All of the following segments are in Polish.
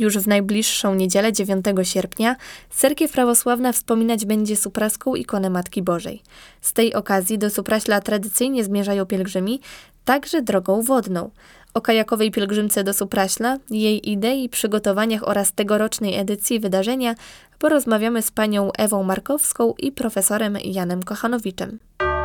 Już w najbliższą niedzielę, 9 sierpnia, cerkiew prawosławna wspominać będzie supraską ikonę Matki Bożej. Z tej okazji do Supraśla tradycyjnie zmierzają pielgrzymi, także drogą wodną. O kajakowej pielgrzymce do Supraśla, jej idei, przygotowaniach oraz tegorocznej edycji wydarzenia porozmawiamy z panią Ewą Markowską i profesorem Janem Kochanowiczem.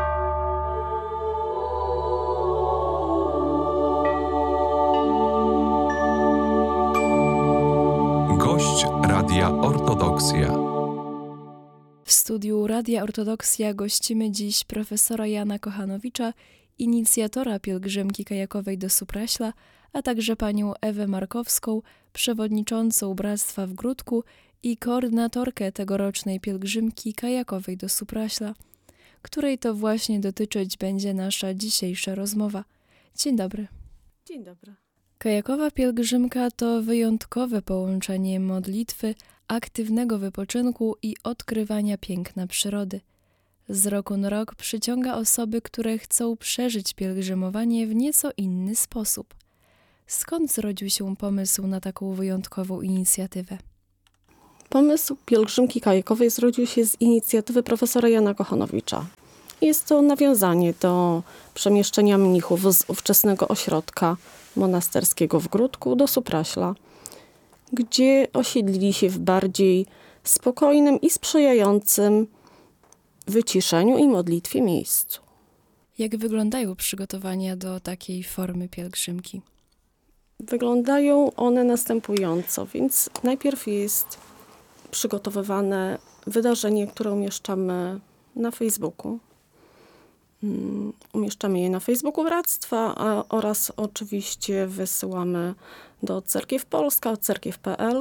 Gość Radia Ortodoksja. W studiu Radia Ortodoksja gościmy dziś profesora Jana Kochanowicza, inicjatora pielgrzymki kajakowej do Supraśla, a także panią Ewę Markowską, przewodniczącą Bractwa w Gródku i koordynatorkę tegorocznej pielgrzymki kajakowej do Supraśla, której to właśnie dotyczyć będzie nasza dzisiejsza rozmowa. Dzień dobry. Dzień dobry. Kajakowa pielgrzymka to wyjątkowe połączenie modlitwy, aktywnego wypoczynku i odkrywania piękna przyrody. Z roku na rok przyciąga osoby, które chcą przeżyć pielgrzymowanie w nieco inny sposób. Skąd zrodził się pomysł na taką wyjątkową inicjatywę? Pomysł pielgrzymki kajakowej zrodził się z inicjatywy profesora Jana Kochanowicza. Jest to nawiązanie do przemieszczenia mnichów z ówczesnego ośrodka monasterskiego w Gródku do Supraśla, gdzie osiedlili się w bardziej spokojnym i sprzyjającym wyciszeniu i modlitwie miejscu. Jak wyglądają przygotowania do takiej formy pielgrzymki? Wyglądają one następująco, więc najpierw jest przygotowywane wydarzenie, które umieszczamy na Facebooku. Umieszczamy je na Facebooku Bractwa oraz oczywiście wysyłamy do Cerkiew Polska, cerkiew.pl,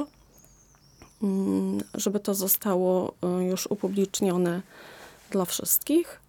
żeby to zostało już upublicznione dla wszystkich.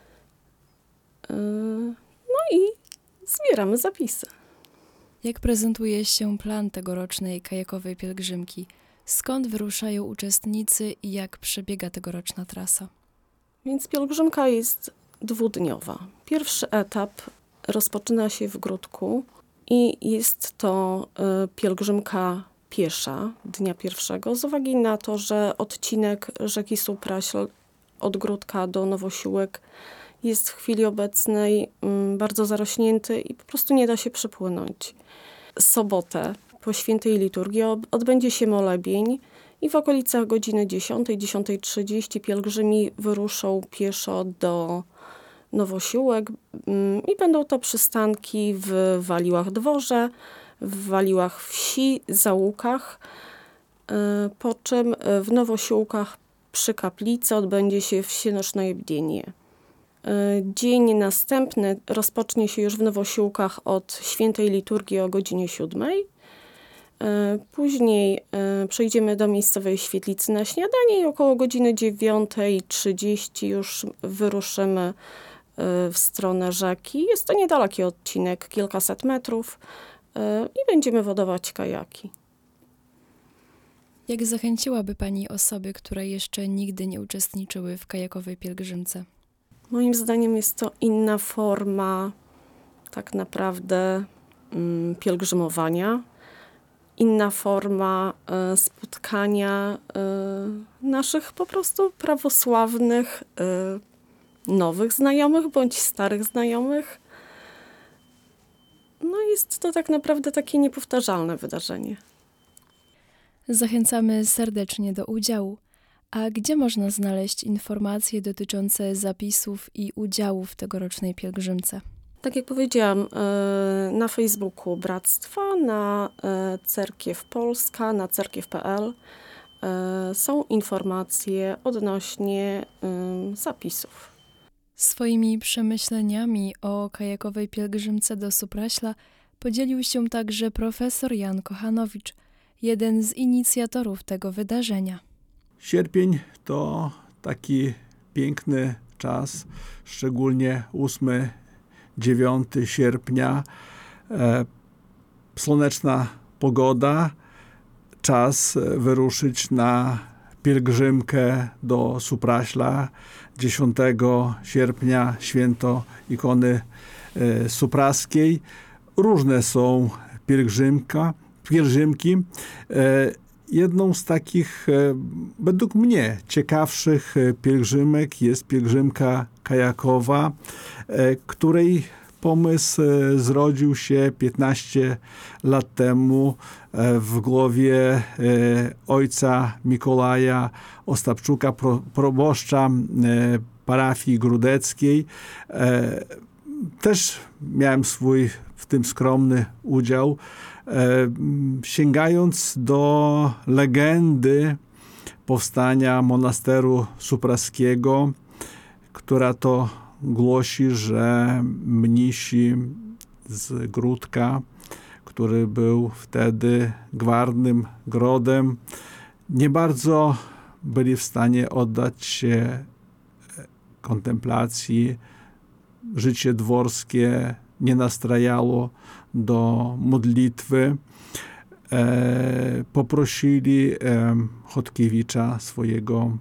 No i zbieramy zapisy. Jak prezentuje się plan tegorocznej kajakowej pielgrzymki? Skąd wyruszają uczestnicy i jak przebiega tegoroczna trasa? Więc pielgrzymka jest dwudniowa. Pierwszy etap rozpoczyna się w Gródku i jest to pielgrzymka piesza dnia pierwszego z uwagi na to, że odcinek rzeki Supraśl od Gródka do Nowosiłek jest w chwili obecnej bardzo zarośnięty i po prostu nie da się przepłynąć. Sobotę po świętej liturgii odbędzie się molebień i w okolicach godziny 10, 10:30 pielgrzymi wyruszą pieszo do Nowosiłek i będą to przystanki w Waliłach Dworze, w Waliłach Wsi, Załukach, po czym w Nowosiłkach przy kaplicy odbędzie się wsienoczne bdienie. Dzień następny rozpocznie się już w Nowosiłkach od świętej liturgii o godzinie 7. Później przejdziemy do miejscowej świetlicy na śniadanie i około godziny 9:30 już wyruszymy w stronę rzeki. Jest to niedaleki odcinek, kilkaset metrów i będziemy wodować kajaki. Jak zachęciłaby pani osoby, które jeszcze nigdy nie uczestniczyły w kajakowej pielgrzymce? Moim zdaniem jest to inna forma tak naprawdę pielgrzymowania, inna forma spotkania naszych po prostu prawosławnych nowych znajomych bądź starych znajomych. No jest to tak naprawdę takie niepowtarzalne wydarzenie. Zachęcamy serdecznie do udziału. A gdzie można znaleźć informacje dotyczące zapisów i udziału w tegorocznej pielgrzymce? Tak jak powiedziałam, na Facebooku Bractwa, na Cerkiew Polska, na cerkiew.pl są informacje odnośnie zapisów. Swoimi przemyśleniami o kajakowej pielgrzymce do Supraśla podzielił się także profesor Jan Kochanowicz, jeden z inicjatorów tego wydarzenia. Sierpień to taki piękny czas, szczególnie 8-9 sierpnia. Słoneczna pogoda, czas wyruszyć na pielgrzymkę do Supraśla. 10 sierpnia święto ikony supraskiej. Różne są pielgrzymki. Jedną z takich, według mnie, ciekawszych pielgrzymek jest pielgrzymka kajakowa, której pomysł zrodził się 15 lat temu w głowie ojca Mikołaja Ostapczuka, proboszcza parafii grudeckiej. Też miałem swój w tym skromny udział. Sięgając do legendy powstania monasteru supraskiego, która to głosi, że mnisi z Gródka, który był wtedy gwarnym grodem, nie bardzo byli w stanie oddać się kontemplacji. Życie dworskie nie nastrajało do modlitwy. Poprosili Chodkiewicza, swojego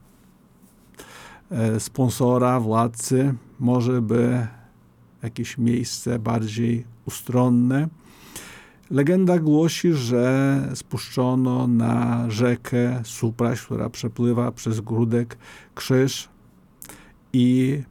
sponsora, władcy, może by jakieś miejsce bardziej ustronne. Legenda głosi, że spuszczono na rzekę Supraśl, która przepływa przez Gródek, krzyż i